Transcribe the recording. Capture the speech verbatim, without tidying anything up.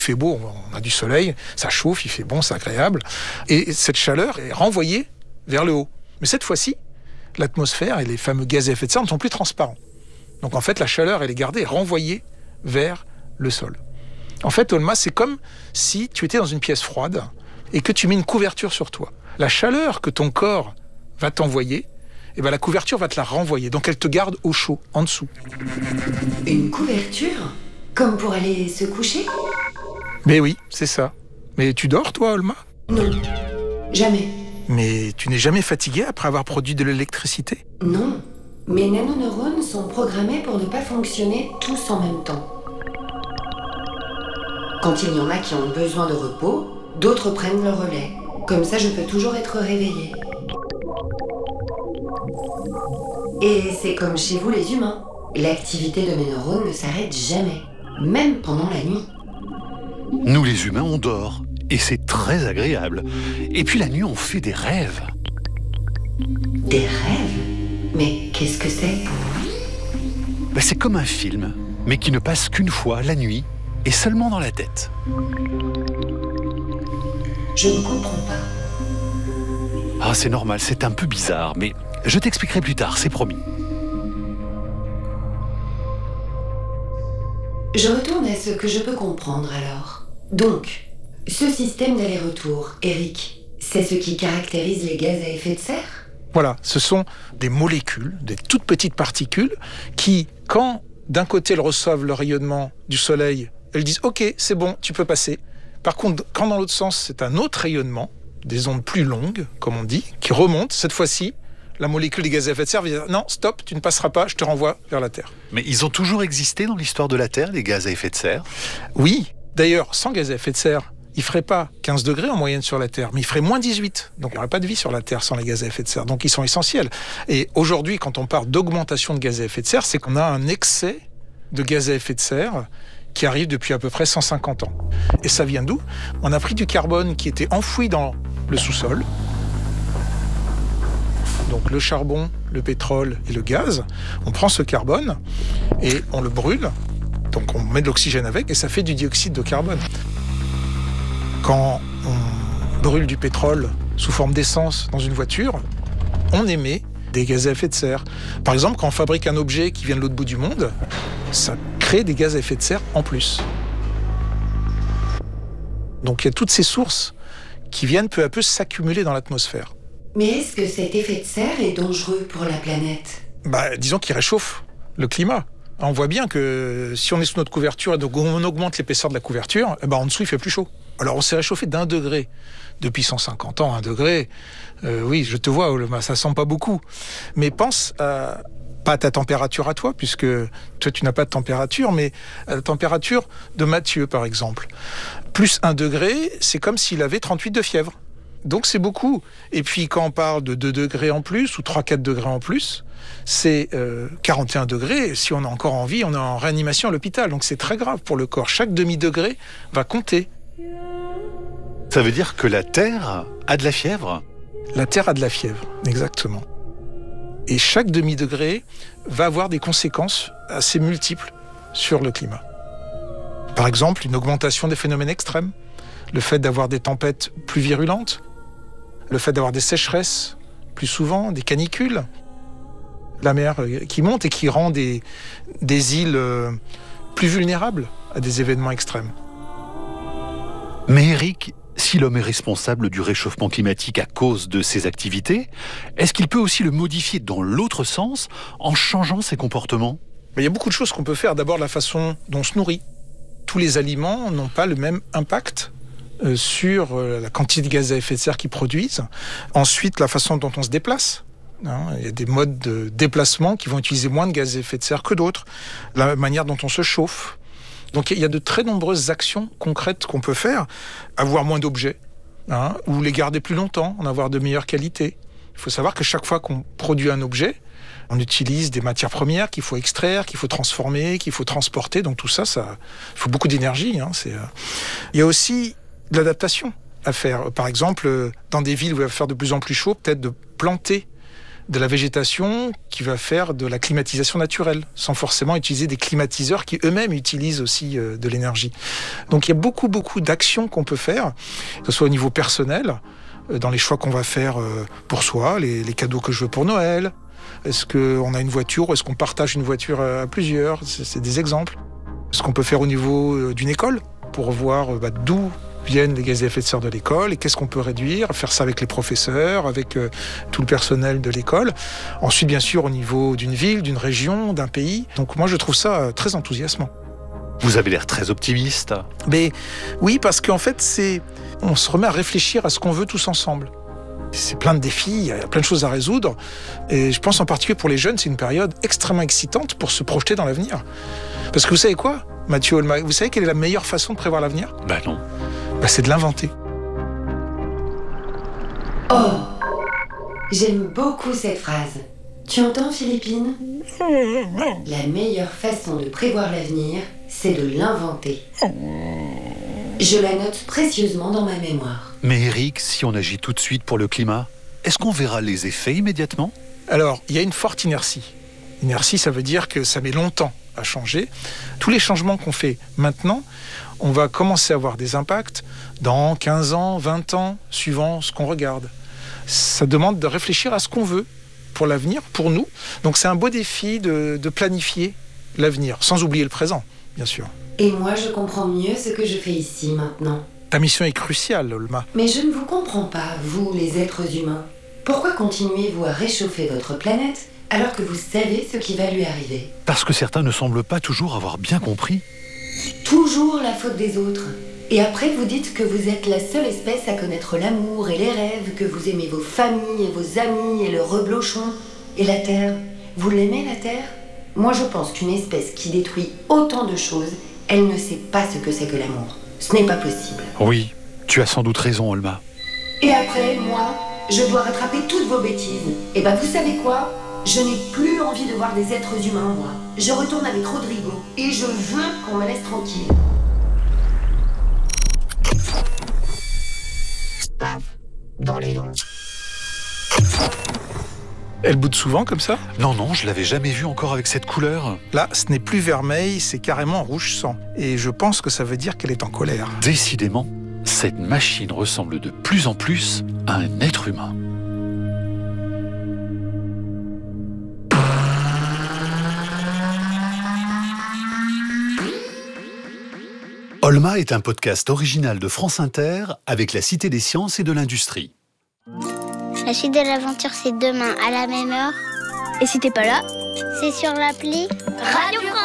Il fait beau, on a du soleil, ça chauffe, il fait bon, c'est agréable. Et cette chaleur est renvoyée vers le haut. Mais cette fois-ci, l'atmosphère et les fameux gaz à effet de serre ne sont plus transparents. Donc en fait, la chaleur, elle est gardée, renvoyée vers le sol. En fait, Olma, c'est comme si tu étais dans une pièce froide et que tu mets une couverture sur toi. La chaleur que ton corps va t'envoyer, eh ben, la couverture va te la renvoyer. Donc elle te garde au chaud, en dessous. Une couverture ? Comme pour aller se coucher ? Mais oui, c'est ça. Mais tu dors, toi, Olma ? Non, jamais. Mais tu n'es jamais fatiguée après avoir produit de l'électricité ? Non, mes nanoneurones sont programmés pour ne pas fonctionner tous en même temps. Quand il y en a qui ont besoin de repos, d'autres prennent le relais. Comme ça, je peux toujours être réveillée. Et c'est comme chez vous les humains. L'activité de mes neurones ne s'arrête jamais, même pendant la nuit. Nous les humains, on dort, et c'est très agréable. Et puis la nuit, on fait des rêves. Des rêves ? Mais qu'est-ce que c'est ? Ben, c'est comme un film, mais qui ne passe qu'une fois la nuit, et seulement dans la tête. Je ne comprends pas. Ah, c'est normal, c'est un peu bizarre, mais je t'expliquerai plus tard, c'est promis. Je retourne à ce que je peux comprendre alors. Donc, ce système d'aller-retour, Eric, c'est ce qui caractérise les gaz à effet de serre ? Voilà, ce sont des molécules, des toutes petites particules qui, quand d'un côté elles reçoivent le rayonnement du soleil, elles disent « Ok, c'est bon, tu peux passer ». Par contre, quand dans l'autre sens, c'est un autre rayonnement, des ondes plus longues, comme on dit, qui remontent, cette fois-ci, la molécule des gaz à effet de serre va dire « Non, stop, tu ne passeras pas, je te renvoie vers la Terre ». Mais ils ont toujours existé dans l'histoire de la Terre, les gaz à effet de serre ? Oui, d'ailleurs, sans gaz à effet de serre, il ne ferait pas quinze degrés en moyenne sur la Terre, mais il ferait moins dix-huit. Donc il n'y aurait pas de vie sur la Terre sans les gaz à effet de serre. Donc ils sont essentiels. Et aujourd'hui, quand on parle d'augmentation de gaz à effet de serre, c'est qu'on a un excès de gaz à effet de serre qui arrive depuis à peu près cent cinquante ans. Et ça vient d'où ? On a pris du carbone qui était enfoui dans le sous-sol, donc le charbon, le pétrole et le gaz. On prend ce carbone et on le brûle, donc on met de l'oxygène avec et ça fait du dioxyde de carbone. Quand on brûle du pétrole sous forme d'essence dans une voiture, on émet des gaz à effet de serre. Par exemple, quand on fabrique un objet qui vient de l'autre bout du monde, ça crée des gaz à effet de serre en plus. Donc il y a toutes ces sources qui viennent peu à peu s'accumuler dans l'atmosphère. Mais est-ce que cet effet de serre est dangereux pour la planète ? Bah, disons qu'il réchauffe le climat. On voit bien que si on est sous notre couverture et donc on augmente l'épaisseur de la couverture, eh ben en dessous il fait plus chaud. Alors on s'est réchauffé d'un degré depuis cent cinquante ans, un degré. Euh, oui, je te vois, Olma, ça sent pas beaucoup. Mais pense à, pas à ta température à toi, puisque toi tu n'as pas de température, mais à la température de Mathieu par exemple. Plus un degré, c'est comme s'il avait trente-huit de fièvre. Donc c'est beaucoup. Et puis quand on parle de deux degrés en plus ou trois à quatre degrés en plus, c'est euh, quarante et un degrés. Si on a encore envie, on est en réanimation à l'hôpital. Donc c'est très grave pour le corps. Chaque demi-degré va compter. Ça veut dire que la Terre a de la fièvre ? La Terre a de la fièvre, exactement. Et chaque demi-degré va avoir des conséquences assez multiples sur le climat. Par exemple, une augmentation des phénomènes extrêmes, le fait d'avoir des tempêtes plus virulentes, le fait d'avoir des sécheresses plus souvent, des canicules, la mer qui monte et qui rend des, des îles plus vulnérables à des événements extrêmes. Mais Eric, si l'homme est responsable du réchauffement climatique à cause de ses activités, est-ce qu'il peut aussi le modifier dans l'autre sens en changeant ses comportements ? Il y a beaucoup de choses qu'on peut faire. D'abord, la façon dont on se nourrit. Tous les aliments n'ont pas le même impact sur la quantité de gaz à effet de serre qu'ils produisent. Ensuite, la façon dont on se déplace. Il y a des modes de déplacement qui vont utiliser moins de gaz à effet de serre que d'autres. La manière dont on se chauffe. Donc il y a de très nombreuses actions concrètes qu'on peut faire. Avoir moins d'objets, hein, ou les garder plus longtemps, en avoir de meilleure qualité. Il faut savoir que chaque fois qu'on produit un objet, on utilise des matières premières qu'il faut extraire, qu'il faut transformer, qu'il faut transporter. Donc tout ça, ça il faut beaucoup d'énergie. Hein, c'est, euh... Il y a aussi de l'adaptation à faire. Par exemple, dans des villes où il va faire de plus en plus chaud, peut-être de planter de la végétation qui va faire de la climatisation naturelle, sans forcément utiliser des climatiseurs qui eux-mêmes utilisent aussi euh, de l'énergie. Donc il y a beaucoup, beaucoup d'actions qu'on peut faire, que ce soit au niveau personnel, euh, dans les choix qu'on va faire euh, pour soi, les, les cadeaux que je veux pour Noël. Est-ce qu'on a une voiture ou est-ce qu'on partage une voiture à plusieurs? C'est, c'est des exemples. Ce qu'on peut faire au niveau euh, d'une école, pour voir euh, bah, d'où viennent les gaz à effet de serre de l'école et qu'est-ce qu'on peut réduire, faire ça avec les professeurs, avec euh, tout le personnel de l'école. Ensuite, bien sûr, au niveau d'une ville, d'une région, d'un pays. Donc moi, je trouve ça euh, très enthousiasmant. Vous avez l'air très optimiste. Mais oui, parce qu'en fait, c'est, on se remet à réfléchir à ce qu'on veut tous ensemble. C'est plein de défis, il y a plein de choses à résoudre. Et je pense en particulier pour les jeunes, c'est une période extrêmement excitante pour se projeter dans l'avenir. Parce que vous savez quoi, Mathieu Holma, vous savez quelle est la meilleure façon de prévoir l'avenir ? Ben non. Bah, c'est de l'inventer. Oh, j'aime beaucoup cette phrase. Tu entends, Philippine ? La meilleure façon de prévoir l'avenir, c'est de l'inventer. Je la note précieusement dans ma mémoire. Mais Eric, si on agit tout de suite pour le climat, est-ce qu'on verra les effets immédiatement ? Alors, il y a une forte inertie. Inertie, ça veut dire que ça met longtemps à changer. Tous les changements qu'on fait maintenant, on va commencer à avoir des impacts dans quinze ans, vingt ans, suivant ce qu'on regarde. Ça demande de réfléchir à ce qu'on veut pour l'avenir, pour nous. Donc c'est un beau défi de, de planifier l'avenir, sans oublier le présent, bien sûr. Et moi, je comprends mieux ce que je fais ici, maintenant. Ta mission est cruciale, Holma. Mais je ne vous comprends pas, vous, les êtres humains. Pourquoi continuez-vous à réchauffer votre planète alors que vous savez ce qui va lui arriver ? Parce que certains ne semblent pas toujours avoir bien compris. Toujours la faute des autres. Et après, vous dites que vous êtes la seule espèce à connaître l'amour et les rêves, que vous aimez vos familles et vos amis et le reblochon. Et la Terre, vous l'aimez, la Terre ? Moi, je pense qu'une espèce qui détruit autant de choses, elle ne sait pas ce que c'est que l'amour. Ce n'est pas possible. Oui, tu as sans doute raison, Holma. Et après, moi, je dois rattraper toutes vos bêtises. Et ben, vous savez quoi ? Je n'ai plus envie de voir des êtres humains, moi. Je retourne avec Rodrigo. Et je veux qu'on me laisse tranquille. Dans les dents. Elle boude souvent comme ça ? Non, non, je l'avais jamais vu encore avec cette couleur. Là, ce n'est plus vermeil, c'est carrément rouge sang. Et je pense que ça veut dire qu'elle est en colère. Décidément, cette machine ressemble de plus en plus à un être humain. Holma est un podcast original de France Inter avec la Cité des Sciences et de l'Industrie. La suite de l'aventure, c'est demain à la même heure. Et si t'es pas là, c'est sur l'appli Radio France.